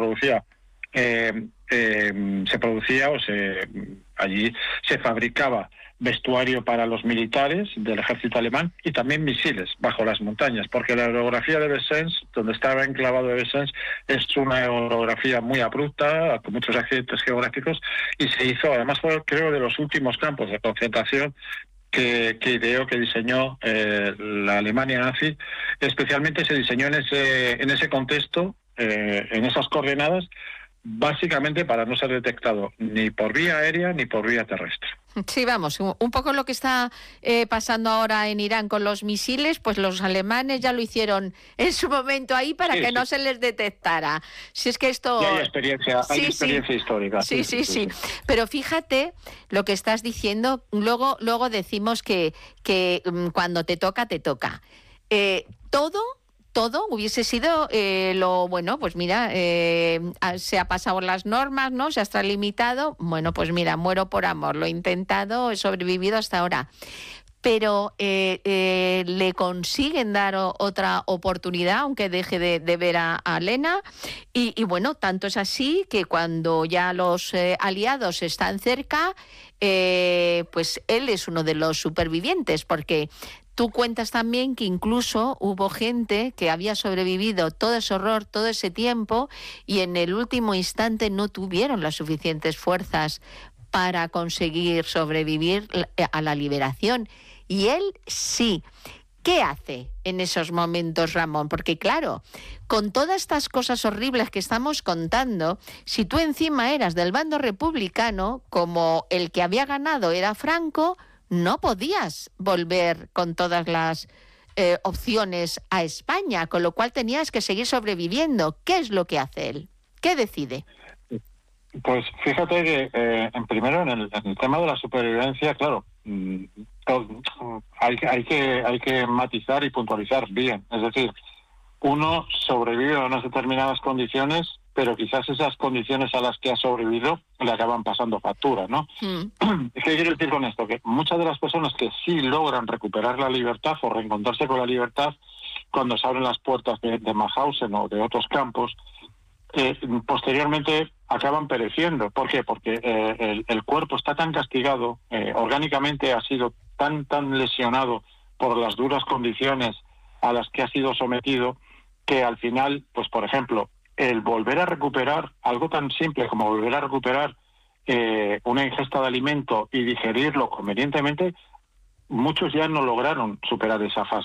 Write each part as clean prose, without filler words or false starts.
producía allí se fabricaba vestuario para los militares del ejército alemán y también misiles bajo las montañas, porque la orografía de Vincennes, donde estaba enclavado de Vincennes, es una orografía muy abrupta, con muchos accidentes geográficos, y se hizo, además fue, creo, de los últimos campos de concentración que ideó, que diseñó la Alemania nazi. Especialmente se diseñó en ese contexto, en esas coordenadas, básicamente para no ser detectado ni por vía aérea ni por vía terrestre. Sí, vamos, un poco lo que está pasando ahora en Irán con los misiles, pues los alemanes ya lo hicieron en su momento ahí para que no se les detectara. Si es que esto... Y hay experiencia, histórica. Sí. Pero fíjate lo que estás diciendo, luego decimos que cuando te toca, te toca. Todo hubiese sido lo bueno, pues mira, se ha pasado las normas, ¿no? Se ha extralimitado. Bueno, pues mira, muero por amor, lo he intentado, he sobrevivido hasta ahora. Pero le consiguen dar otra oportunidad, aunque deje de ver a Lena. Y bueno, tanto es así que cuando ya los aliados están cerca, pues él es uno de los supervivientes, porque tú cuentas también que incluso hubo gente que había sobrevivido todo ese horror, todo ese tiempo, y en el último instante no tuvieron las suficientes fuerzas para conseguir sobrevivir a la liberación. Y él sí. ¿Qué hace en esos momentos, Ramón? Porque claro, con todas estas cosas horribles que estamos contando, si tú encima eras del bando republicano, como el que había ganado era Franco, no podías volver con todas las opciones a España, con lo cual tenías que seguir sobreviviendo. ¿Qué es lo que hace él? ¿Qué decide? Pues fíjate que primero en el tema de la supervivencia, claro, hay que matizar y puntualizar bien. Es decir, uno sobrevive a unas determinadas condiciones, pero quizás esas condiciones a las que ha sobrevivido le acaban pasando factura, ¿no? ¿Qué quiero decir con esto? Que muchas de las personas que sí logran recuperar la libertad o reencontrarse con la libertad cuando se abren las puertas de Mauthausen o de otros campos, posteriormente acaban pereciendo. ¿Por qué? Porque el cuerpo está tan castigado, orgánicamente ha sido tan lesionado por las duras condiciones a las que ha sido sometido, que al final, pues por ejemplo, el volver a recuperar algo tan simple como volver a recuperar una ingesta de alimento y digerirlo convenientemente, muchos ya no lograron superar esa fase.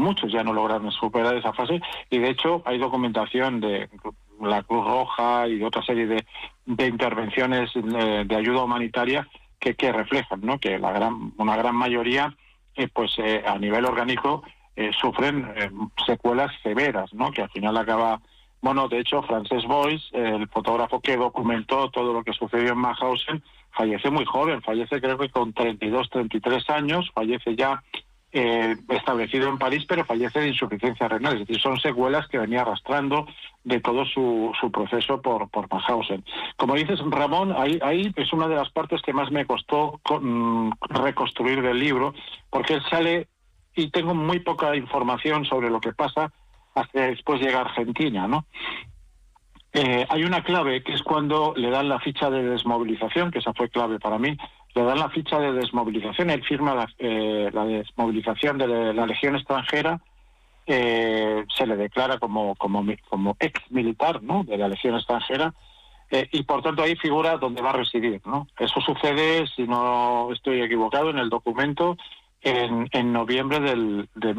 Y de hecho hay documentación de la Cruz Roja y de otra serie de intervenciones de ayuda humanitaria que reflejan, ¿no?, que una gran mayoría a nivel orgánico sufren secuelas severas, ¿no?, que al final acaba... Bueno, de hecho, Frances Boyce, el fotógrafo que documentó todo lo que sucedió en Mauthausen, fallece muy joven, fallece creo que con 32, 33 años, fallece ya establecido en París, pero fallece de insuficiencia renal. Es decir, son secuelas que venía arrastrando de todo su proceso por Mauthausen. Como dices, Ramón, ahí es una de las partes que más me costó reconstruir del libro, porque él sale y tengo muy poca información sobre lo que pasa hasta después llega a Argentina, ¿no? Hay una clave que es cuando le dan la ficha de desmovilización, que esa fue clave para mí. Le dan la ficha de desmovilización, él firma la desmovilización de la Legión extranjera, se le declara como ex militar, ¿no?, de la Legión extranjera, y por tanto ahí figura donde va a residir, ¿no? Eso sucede, si no estoy equivocado, en el documento en noviembre de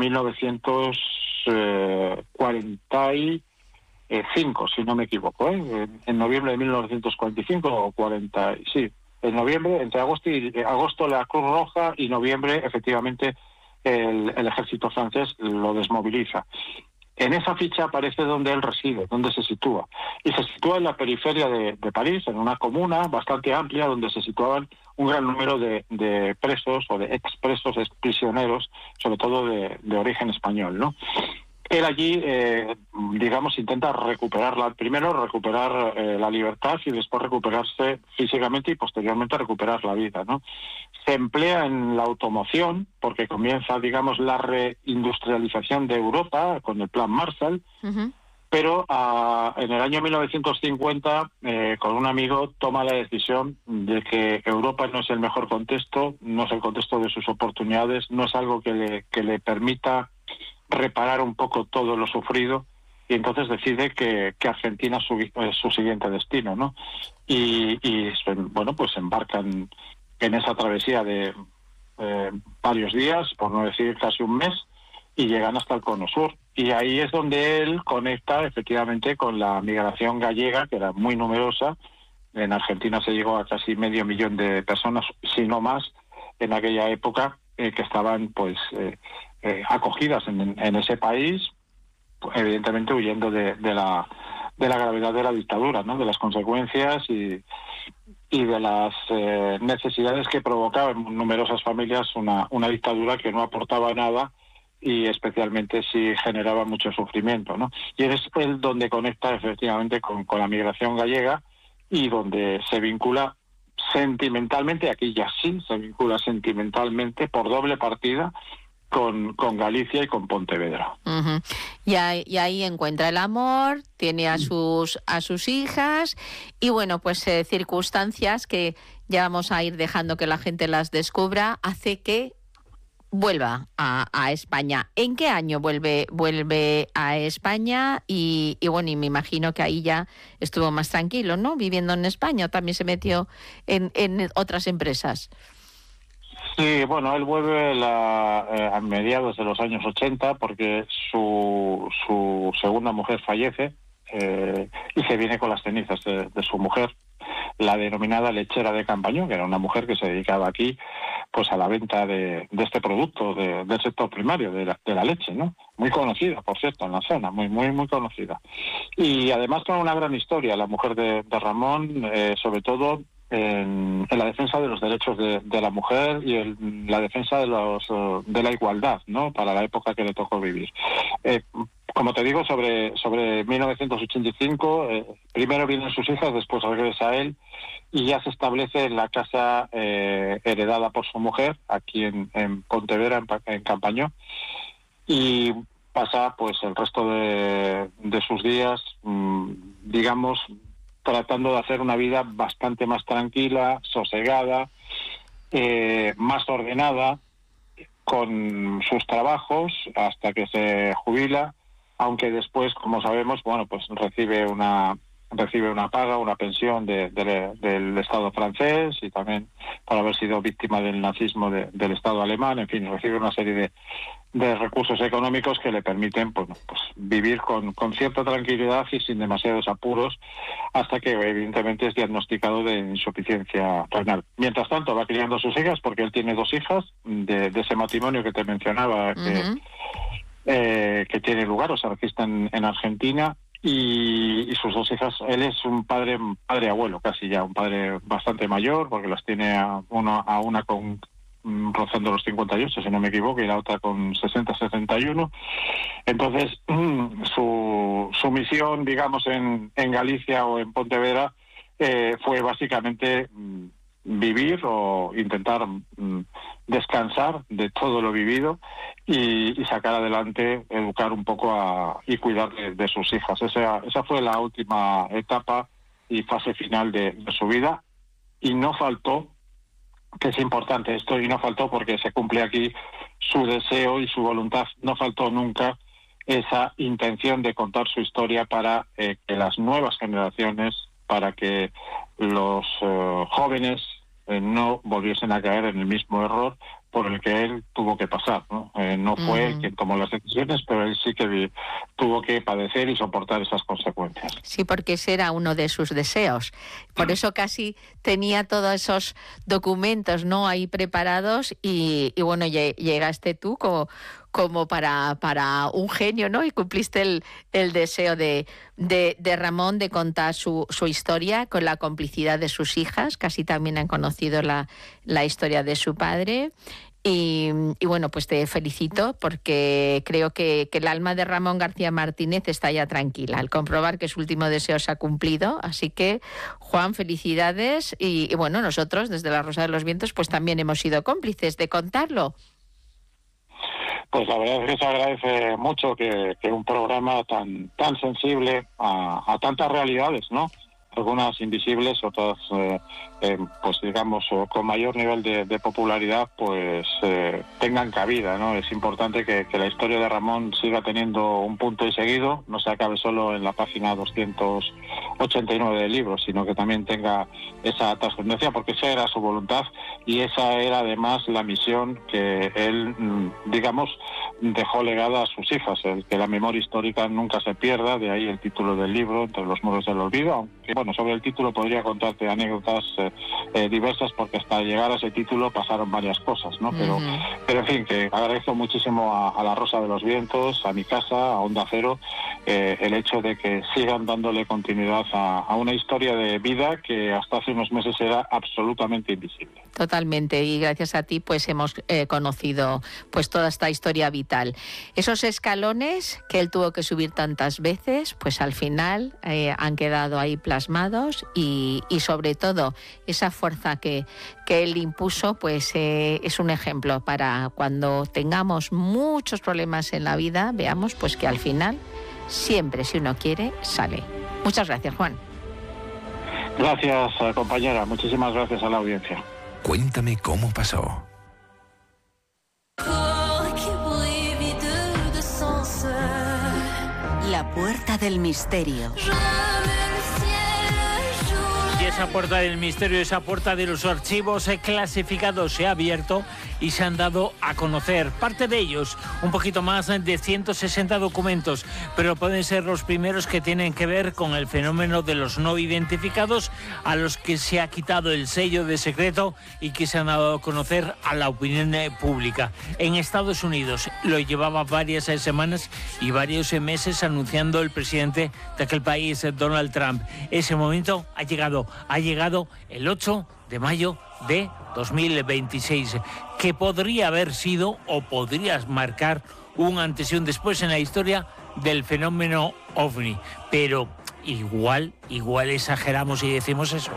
1945, si no me equivoco, en noviembre de 1945 o 40, sí, en noviembre, entre agosto la Cruz Roja y noviembre efectivamente el ejército francés lo desmoviliza. En esa ficha aparece donde él reside, donde se sitúa. Y se sitúa en la periferia de París, en una comuna bastante amplia, donde se situaban un gran número de presos o de expresos, exprisioneros, sobre todo de origen español, ¿no? Él allí, intenta primero recuperar la libertad y después recuperarse físicamente y posteriormente recuperar la vida, ¿no? Se emplea en la automoción porque comienza, la reindustrialización de Europa con el Plan Marshall, Pero en el año 1950, con un amigo, toma la decisión de que Europa no es el mejor contexto, no es el contexto de sus oportunidades, no es algo que le permita reparar un poco todo lo sufrido, y entonces decide que Argentina es su siguiente destino, ¿no? Y bueno, pues embarcan en esa travesía de varios días, por no decir casi un mes, y llegan hasta el Cono Sur. Y ahí es donde él conecta efectivamente con la migración gallega, que era muy numerosa. En Argentina se llegó a casi 500.000 de personas, si no más, en aquella época, que estaban pues acogidas en ese país, evidentemente huyendo de la gravedad de la dictadura, ¿no? De las consecuencias y de las necesidades que provocaba en numerosas familias una dictadura que no aportaba nada y especialmente si generaba mucho sufrimiento, ¿no? Y es él donde conecta efectivamente con la migración gallega y donde se vincula sentimentalmente, aquí ya sí se vincula sentimentalmente por doble partida con Galicia y con Pontevedra. Uh-huh. Y ahí encuentra el amor, tiene a sus hijas y bueno, pues circunstancias que ya vamos a ir dejando que la gente las descubra, hace que vuelva a España. ¿En qué año vuelve a España? Y bueno, y me imagino que ahí ya estuvo más tranquilo, ¿no? Viviendo en España, o también se metió en otras empresas. Sí, bueno, él vuelve a mediados de los años 80 porque su segunda mujer fallece y se viene con las cenizas de su mujer, la denominada lechera de Campañón, que era una mujer que se dedicaba aquí pues a la venta de este producto del sector primario, de la leche, ¿no? Muy conocida, por cierto, en la zona, muy, muy, muy conocida. Y además con una gran historia, la mujer de Ramón, sobre todo en la defensa de los derechos de la mujer y en la defensa de la igualdad, ¿no? Para la época que le tocó vivir. Como te digo, sobre 1985, primero vienen sus hijas, después regresa él y ya se establece en la casa heredada por su mujer, aquí en Pontevedra, en Campañón, y pasa pues el resto de sus días, digamos, tratando de hacer una vida bastante más tranquila, sosegada, más ordenada, con sus trabajos hasta que se jubila, aunque después, como sabemos, bueno, pues recibe una paga, una pensión del Estado francés y también por haber sido víctima del nazismo del Estado alemán. En fin, recibe una serie de recursos económicos que le permiten pues vivir con cierta tranquilidad y sin demasiados apuros, hasta que evidentemente es diagnosticado de insuficiencia renal. Mientras tanto va criando a sus hijas, porque él tiene 2 hijas de ese matrimonio que te mencionaba, uh-huh, que tiene lugar, o sea, aquí están en Argentina, y sus 2 hijas. Él es un padre abuelo, casi ya, un padre bastante mayor, porque las tiene a una con rozando los 58, si no me equivoco, y la otra con 60-61. Entonces, su misión, digamos, en Galicia o en Pontevedra fue básicamente vivir o intentar descansar de todo lo vivido y sacar adelante, educar un poco y cuidar de sus hijas. Esa fue la última etapa y fase final de su vida, y no faltó, que es importante esto, y no faltó porque se cumple aquí su deseo y su voluntad, no faltó nunca esa intención de contar su historia para que las nuevas generaciones, para que los jóvenes no volviesen a caer en el mismo error por el que él tuvo que pasar, ¿no? No fue él quien tomó las decisiones, pero él sí que tuvo que padecer y soportar esas consecuencias. Sí, porque ese era uno de sus deseos. Por eso casi tenía todos esos documentos, ¿no?, ahí preparados y bueno, llegaste tú como para un genio, ¿no? Y cumpliste el deseo de Ramón de contar su historia con la complicidad de sus hijas. Casi también han conocido la historia de su padre. Y bueno, pues te felicito porque creo que el alma de Ramón García Martínez está ya tranquila al comprobar que su último deseo se ha cumplido. Así que, Juan, felicidades. Y bueno, nosotros desde La Rosa de los Vientos pues también hemos sido cómplices de contarlo. Pues la verdad es que se agradece mucho que un programa tan sensible a tantas realidades, ¿no? Algunas invisibles, otras, pues digamos, con mayor nivel de popularidad, pues tengan cabida, ¿no? Es importante que la historia de Ramón siga teniendo un punto y seguido, no se acabe solo en la página 289 del libro, sino que también tenga esa trascendencia, porque esa era su voluntad y esa era además la misión que él, digamos, dejó legada a sus hijas, el que la memoria histórica nunca se pierda, de ahí el título del libro, Entre los muros del olvido, aunque bueno, sobre el título podría contarte anécdotas diversas, porque hasta llegar a ese título pasaron varias cosas, ¿no? Pero en fin, que agradezco muchísimo a La Rosa de los Vientos, a mi casa, a Onda Cero, el hecho de que sigan dándole continuidad a una historia de vida que hasta hace unos meses era absolutamente invisible. Totalmente, y gracias a ti pues hemos conocido pues toda esta historia vital. Esos escalones que él tuvo que subir tantas veces, pues al final han quedado ahí plasmados y sobre todo esa fuerza que él impuso, pues es un ejemplo para cuando tengamos muchos problemas en la vida, veamos pues que al final siempre, si uno quiere, sale. Muchas gracias, Juan. Gracias, compañera. Muchísimas gracias a la audiencia. Cuéntame cómo pasó. La puerta del misterio. Y esa puerta del misterio, esa puerta de los archivos clasificados se ha abierto y se han dado a conocer. Parte de ellos, un poquito más de 160 documentos, pero pueden ser los primeros que tienen que ver con el fenómeno de los no identificados, a los que se ha quitado el sello de secreto y que se han dado a conocer a la opinión pública. En Estados Unidos lo llevaba varias semanas y varios meses anunciando el presidente de aquel país, Donald Trump. Ese momento ha llegado el 8 de mayo de 2026, que podría haber sido o podría marcar un antes y un después en la historia del fenómeno OVNI. Pero igual exageramos y decimos eso.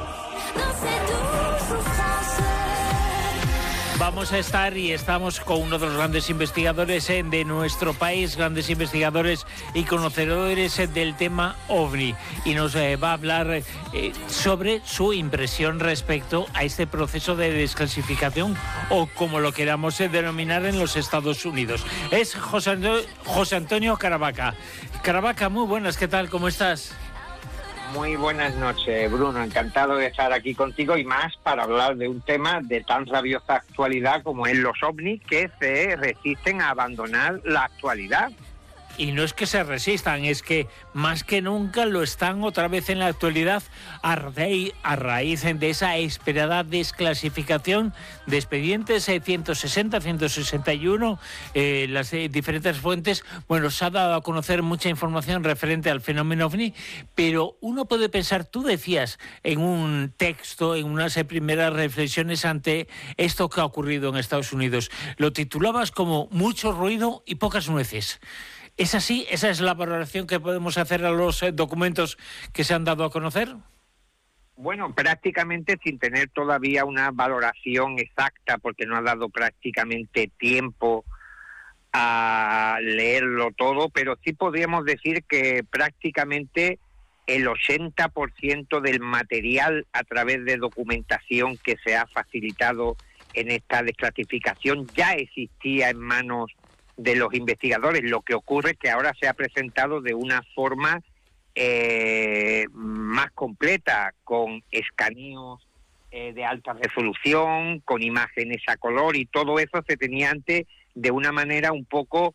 Vamos a estar y estamos con uno de los grandes investigadores de nuestro país, grandes investigadores y conocedores del tema OVNI, y nos va a hablar sobre su impresión respecto a este proceso de desclasificación, o como lo queramos denominar en los Estados Unidos. Es José Antonio Caravaca. Caravaca, muy buenas, ¿qué tal? ¿Cómo estás? Muy buenas noches, Bruno. Encantado de estar aquí contigo, y más para hablar de un tema de tan rabiosa actualidad como es los ovnis, que se resisten a abandonar la actualidad. Y no es que se resistan, es que más que nunca lo están otra vez en la actualidad a raíz de esa esperada desclasificación de expedientes 160, 161, las diferentes fuentes. Bueno, se ha dado a conocer mucha información referente al fenómeno OVNI, pero uno puede pensar, tú decías en un texto, en unas primeras reflexiones ante esto que ha ocurrido en Estados Unidos, lo titulabas como mucho ruido y pocas nueces. ¿Es así? ¿Esa es la valoración que podemos hacer a los documentos que se han dado a conocer? Bueno, prácticamente sin tener todavía una valoración exacta, porque no ha dado prácticamente tiempo a leerlo todo, pero sí podríamos decir que prácticamente el 80% del material a través de documentación que se ha facilitado en esta desclasificación ya existía en manos de los investigadores. Lo que ocurre es que ahora se ha presentado de una forma más completa, con escaneos de alta resolución, con imágenes a color, y todo eso se tenía antes de una manera un poco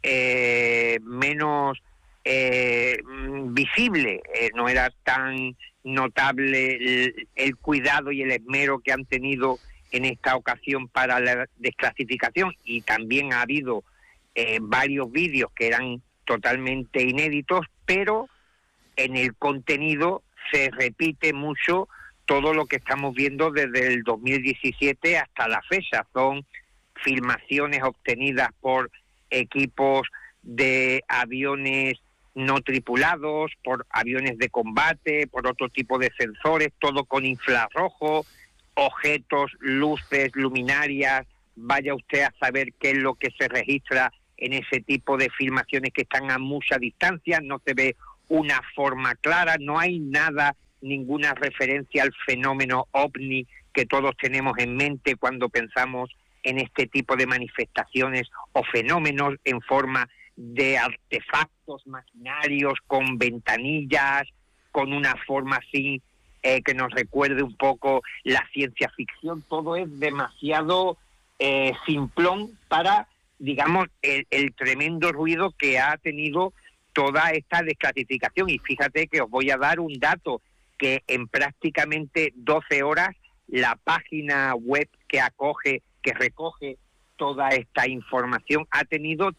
menos visible. No era tan notable el cuidado y el esmero que han tenido en esta ocasión para la desclasificación, y también ha habido varios vídeos que eran totalmente inéditos, pero en el contenido se repite mucho todo lo que estamos viendo desde el 2017 hasta la fecha. Son filmaciones obtenidas por equipos de aviones no tripulados, por aviones de combate, por otro tipo de sensores, todo con infrarrojo, objetos, luces, luminarias vaya usted a saber qué es lo que se registra en ese tipo de filmaciones que están a mucha distancia, no se ve una forma clara, no hay nada, ninguna referencia al fenómeno ovni que todos tenemos en mente cuando pensamos en este tipo de manifestaciones o fenómenos en forma de artefactos maquinarios con ventanillas, con una forma así que nos recuerde un poco la ciencia ficción. Todo es demasiado simplón para, digamos, el tremendo ruido que ha tenido toda esta desclasificación. Y fíjate que os voy a dar un dato, que en prácticamente 12 horas la página web que recoge toda esta información ha tenido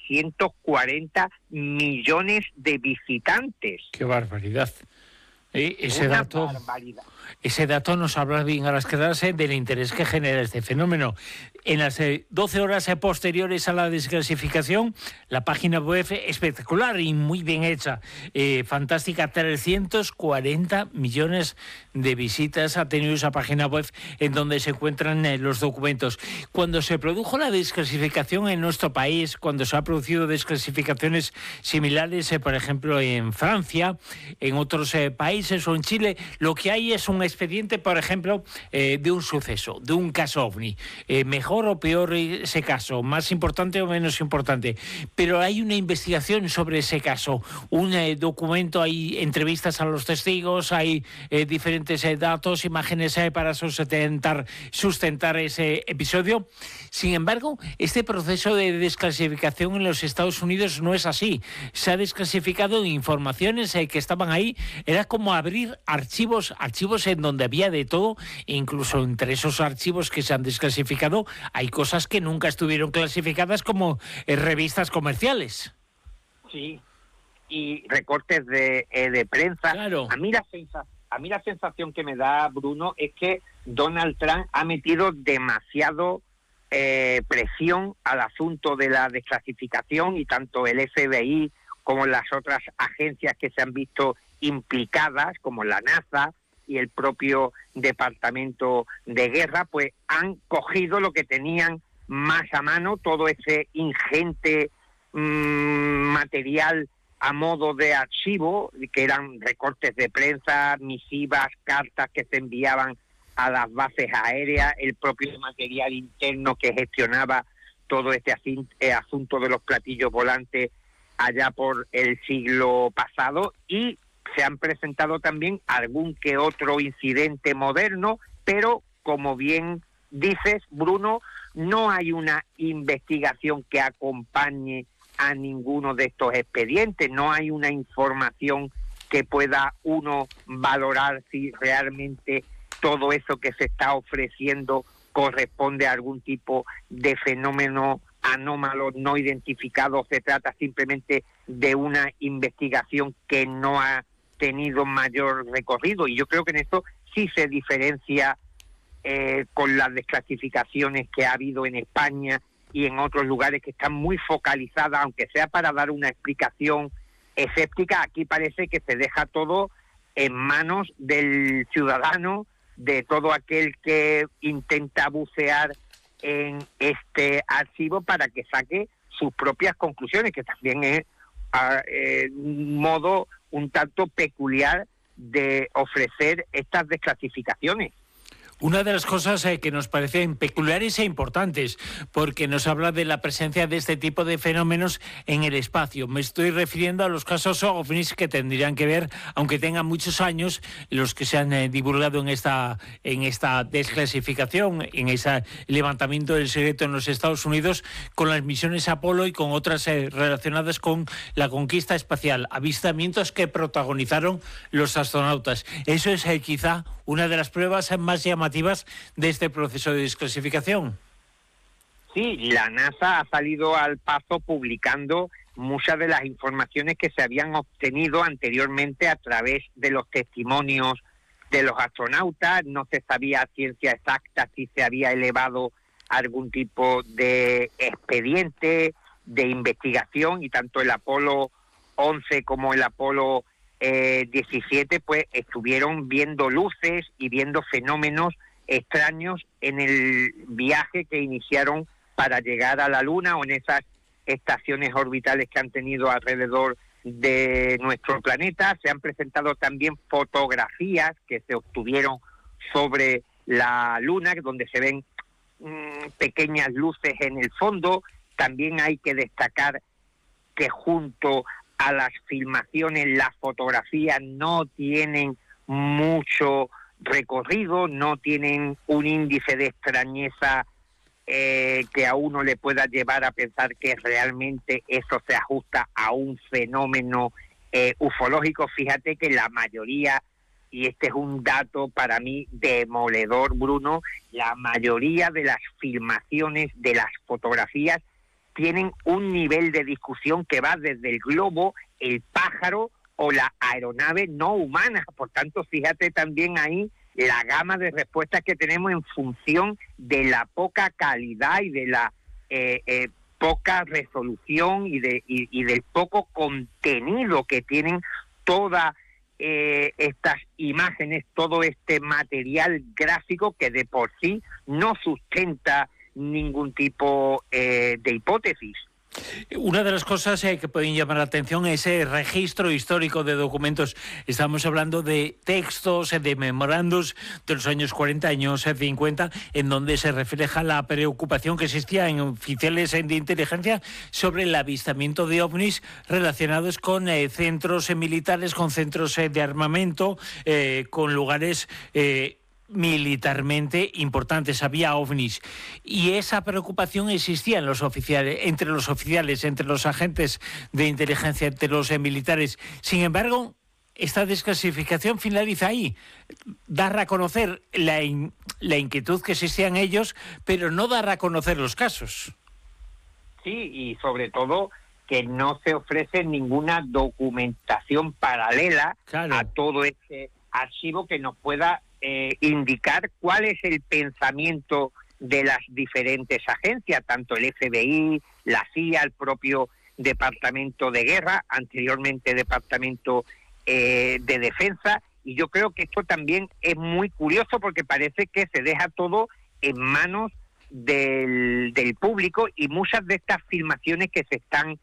340 millones de visitantes. ¡Qué barbaridad! Ese Una dato, barbaridad. ese dato nos habla bien a las claras del interés que genera este fenómeno. En las 12 horas posteriores a la desclasificación, la página web espectacular y muy bien hecha, fantástica, 340 millones de visitas ha tenido esa página web en donde se encuentran los documentos. Cuando se produjo la desclasificación en nuestro país, cuando se han producido desclasificaciones similares, por ejemplo en Francia, en otros países o en Chile, lo que hay es un expediente, por ejemplo, de un suceso, de un caso ovni. Mejor o peor ese caso, más importante o menos importante, pero hay una investigación sobre ese caso, un documento, hay entrevistas a los testigos, hay diferentes datos, imágenes para sustentar ese episodio. Sin embargo, este proceso de desclasificación en los Estados Unidos no es así. Se ha desclasificado informaciones que estaban ahí, era como abrir archivos en donde había de todo, incluso entre esos archivos que se han desclasificado hay cosas que nunca estuvieron clasificadas como revistas comerciales. Sí, y recortes de prensa. Claro. A mí la sensación que me da, Bruno, es que Donald Trump ha metido demasiado presión al asunto de la desclasificación, y tanto el FBI como las otras agencias que se han visto implicadas, como la NASA y el propio Departamento de Guerra, pues han cogido lo que tenían más a mano, todo ese ingente material a modo de archivo, que eran recortes de prensa, misivas, cartas que se enviaban a las bases aéreas, el propio material interno que gestionaba todo este asunto de los platillos volantes allá por el siglo pasado, y se han presentado también algún que otro incidente moderno, pero como bien dices, Bruno, no hay una investigación que acompañe a ninguno de estos expedientes, no hay una información que pueda uno valorar si realmente todo eso que se está ofreciendo corresponde a algún tipo de fenómeno anómalo no identificado. Se trata simplemente de una investigación que no ha tenido mayor recorrido, y yo creo que en esto sí se diferencia con las desclasificaciones que ha habido en España y en otros lugares, que están muy focalizadas, aunque sea para dar una explicación escéptica. Aquí parece que se deja todo en manos del ciudadano, de todo aquel que intenta bucear en este archivo para que saque sus propias conclusiones, que también es un modo un tanto peculiar de ofrecer estas desclasificaciones. Una de las cosas que nos parecen peculiares e importantes, porque nos habla de la presencia de este tipo de fenómenos en el espacio. Me estoy refiriendo a los casos ovnis que tendrían que ver, aunque tengan muchos años, los que se han divulgado en esta desclasificación, en ese levantamiento del secreto en los Estados Unidos, con las misiones Apolo y con otras relacionadas con la conquista espacial, avistamientos que protagonizaron los astronautas. Eso es quizá una de las pruebas más llamativas de este proceso de desclasificación. Sí, la NASA ha salido al paso publicando muchas de las informaciones que se habían obtenido anteriormente a través de los testimonios de los astronautas. No se sabía a ciencia exacta si se había elevado algún tipo de expediente de investigación, y tanto el Apolo 11 como el Apolo 17 pues estuvieron viendo luces y viendo fenómenos extraños en el viaje que iniciaron para llegar a la Luna o en esas estaciones orbitales que han tenido alrededor de nuestro planeta. Se han presentado también fotografías que se obtuvieron sobre la Luna, donde se ven pequeñas luces en el fondo. También hay que destacar que junto a las filmaciones, las fotografías no tienen mucho recorrido, no tienen un índice de extrañeza que a uno le pueda llevar a pensar que realmente eso se ajusta a un fenómeno ufológico. Fíjate que la mayoría, y este es un dato para mí demoledor, Bruno, la mayoría de las filmaciones, de las fotografías, tienen un nivel de discusión que va desde el globo, el pájaro o la aeronave no humana. Por tanto, fíjate también ahí la gama de respuestas que tenemos en función de la poca calidad y de la poca resolución y del poco contenido que tienen todas estas imágenes, todo este material gráfico que de por sí no sustenta ningún tipo de hipótesis. Una de las cosas que pueden llamar la atención es el registro histórico de documentos. Estamos hablando de textos, de memorandos de los años 40, años 50, en donde se refleja la preocupación que existía en oficiales de inteligencia sobre el avistamiento de ovnis relacionados con centros militares, con centros de armamento, con lugares militarmente importantes. Había ovnis y esa preocupación existía en los oficiales, entre los agentes de inteligencia, entre los militares. Sin embargo, esta desclasificación finaliza ahí. Dar a conocer la inquietud que existía en ellos, pero no dar a conocer los casos. Sí, y sobre todo que no se ofrece ninguna documentación paralela a todo este archivo que nos pueda indicar cuál es el pensamiento de las diferentes agencias, tanto el FBI, la CIA, el propio Departamento de Guerra, anteriormente Departamento de Defensa. Y yo creo que esto también es muy curioso porque parece que se deja todo en manos del público, y muchas de estas filmaciones que se están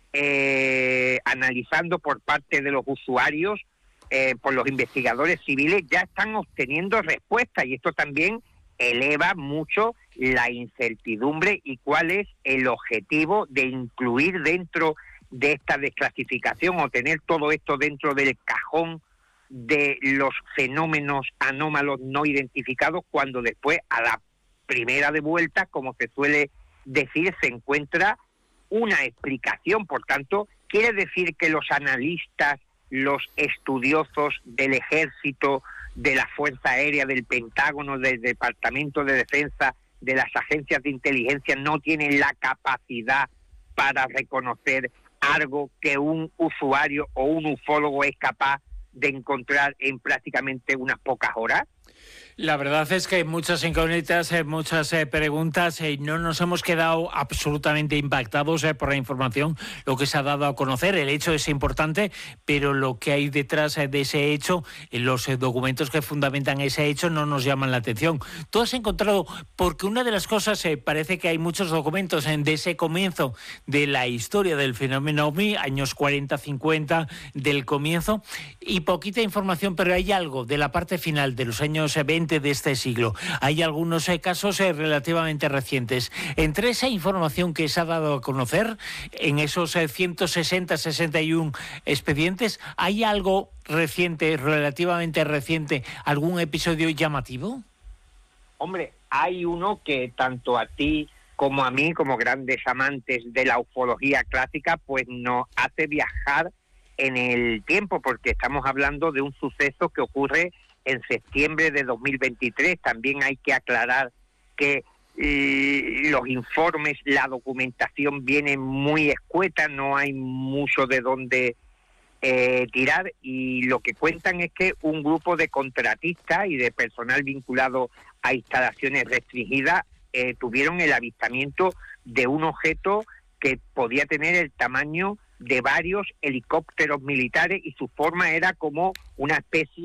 analizando por parte de los usuarios, por los investigadores civiles, ya están obteniendo respuestas, y esto también eleva mucho la incertidumbre y cuál es el objetivo de incluir dentro de esta desclasificación o tener todo esto dentro del cajón de los fenómenos anómalos no identificados, cuando después a la primera de vuelta, como se suele decir, se encuentra una explicación. Por tanto, quiere decir que los analistas, los estudiosos del Ejército, de la Fuerza Aérea, del Pentágono, del Departamento de Defensa, de las agencias de inteligencia, no tienen la capacidad para reconocer algo que un usuario o un ufólogo es capaz de encontrar en prácticamente unas pocas horas. La verdad es que hay muchas incógnitas, muchas preguntas, no nos hemos quedado absolutamente impactados por la información, lo que se ha dado a conocer. El hecho es importante, pero lo que hay detrás de ese hecho, los documentos que fundamentan ese hecho, no nos llaman la atención. Tú has encontrado, porque una de las cosas, parece que hay muchos documentos de ese comienzo de la historia del fenómeno OVNI, años 40, 50, del comienzo, y poquita información, pero hay algo de la parte final de los años 20 de este siglo. Hay algunos casos relativamente recientes. Entre esa información que se ha dado a conocer, en esos 160-61 expedientes, ¿hay algo reciente, relativamente reciente, algún episodio llamativo? Hombre, hay uno que tanto a ti como a mí, como grandes amantes de la ufología clásica, pues nos hace viajar en el tiempo, porque estamos hablando de un suceso que ocurre en septiembre de 2023. También hay que aclarar que los informes, la documentación viene muy escueta, no hay mucho de dónde tirar, y lo que cuentan es que un grupo de contratistas y de personal vinculado a instalaciones restringidas tuvieron el avistamiento de un objeto que podía tener el tamaño de varios helicópteros militares, y su forma era como una especie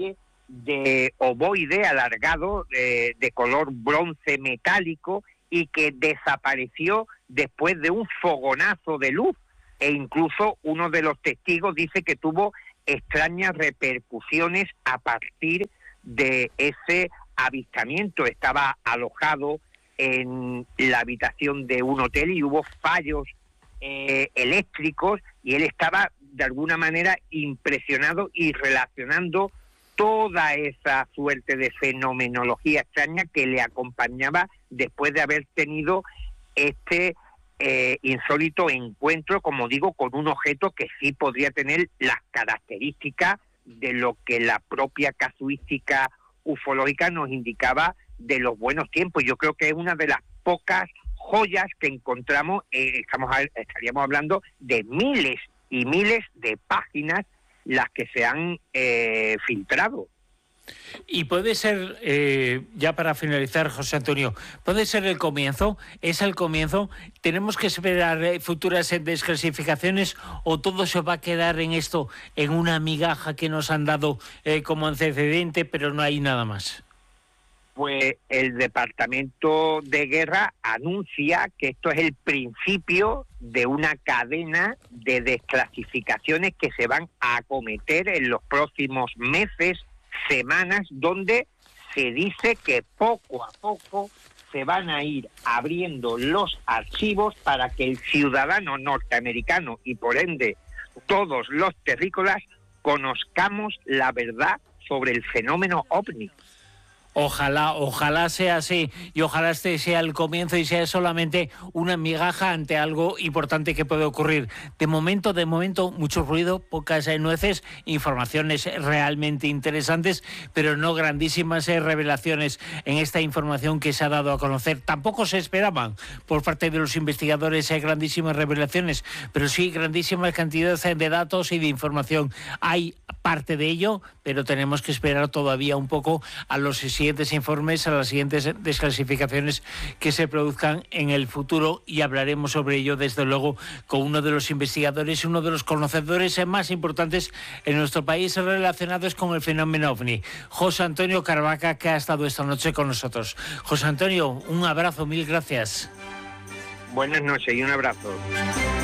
de ovoide alargado, de color bronce metálico, y que desapareció después de un fogonazo de luz, e incluso uno de los testigos dice que tuvo extrañas repercusiones a partir de ese avistamiento. Estaba alojado en la habitación de un hotel y hubo fallos eléctricos, y él estaba de alguna manera impresionado y relacionando toda esa suerte de fenomenología extraña que le acompañaba después de haber tenido este insólito encuentro, como digo, con un objeto que sí podría tener las características de lo que la propia casuística ufológica nos indicaba de los buenos tiempos. Yo creo que es una de las pocas joyas que encontramos. Estaríamos hablando de miles y miles de páginas las que se han filtrado. Y puede ser, ya para finalizar, José Antonio, puede ser el comienzo, es el comienzo. ¿Tenemos que esperar futuras desclasificaciones o todo se va a quedar en esto, en una migaja que nos han dado como antecedente, pero no hay nada más? Pues el Departamento de Guerra anuncia que esto es el principio de una cadena de desclasificaciones que se van a acometer en los próximos meses, semanas, donde se dice que poco a poco se van a ir abriendo los archivos para que el ciudadano norteamericano y por ende todos los terrícolas conozcamos la verdad sobre el fenómeno OVNI. Ojalá sea así, y ojalá este sea el comienzo y sea solamente una migaja ante algo importante que puede ocurrir. De momento, mucho ruido, pocas nueces, informaciones realmente interesantes, pero no grandísimas revelaciones en esta información que se ha dado a conocer. Tampoco se esperaban por parte de los investigadores grandísimas revelaciones, pero sí grandísimas cantidades de datos y de información. Hay parte de ello, pero tenemos que esperar todavía un poco a los siguientes informes, a las siguientes desclasificaciones que se produzcan en el futuro, y hablaremos sobre ello desde luego con uno de los investigadores, uno de los conocedores más importantes en nuestro país relacionados con el fenómeno OVNI, José Antonio Caravaca, que ha estado esta noche con nosotros. José Antonio, un abrazo, mil gracias. Buenas noches y un abrazo.